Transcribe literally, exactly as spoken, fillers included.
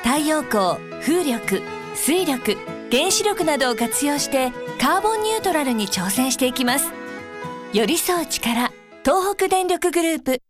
太陽光、風力、水力、原子力などを活用してカーボンニュートラルに挑戦していきます。寄り添う力、東北電力グループ。